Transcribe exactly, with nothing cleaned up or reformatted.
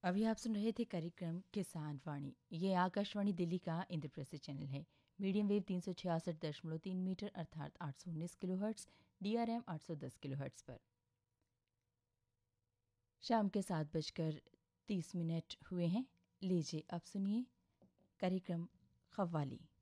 अभी आप सुन रहे थे कार्यक्रम किसान वाणी। ये आकाशवाणी दिल्ली का इंद्रप्रस्थ चैनल है। मीडियम वेव तीन सौ छियासठ दशमलव तीन मीटर अर्थात आठ सौ उन्नीस kilo hertz, D R M आठ सौ दस किलो हर्ट्स पर। शाम के सात बजकर तीस मिनट हुए हैं। लीजिए अब सुनिए कार्यक्रम क़व्वाली।